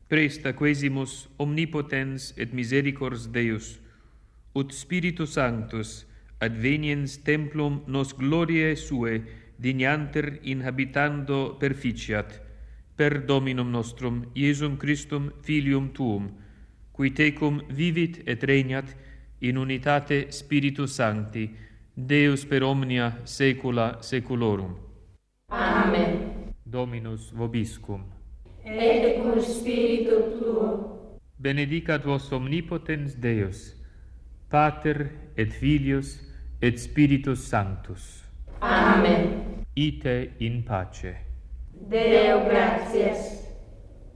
Presta quesimus omnipotens et misericors Deus, ut Spiritus Sanctus adveniens templum nos gloriae sue dignanter inhabitando perficiat, per Dominum nostrum Iesum Christum Filium Tuum, qui tecum vivit et regnat in unitate Spiritus Sancti, Deus per omnia saecula saeculorum. Amen. Dominus vobiscum. Et cum spiritu tuo. Benedicat vos omnipotens Deus, Pater et Filius et Spiritus Sanctus. Amen. Ite in pace. Deo gratias.